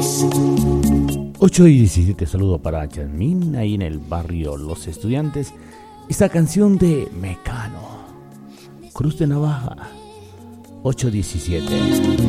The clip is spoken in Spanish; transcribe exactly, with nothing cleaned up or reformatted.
ocho y diecisiete, saludo para Yasmín, ahí en el barrio Los Estudiantes. Esta canción de Mecano, Cruz de Navaja, ocho diecisiete.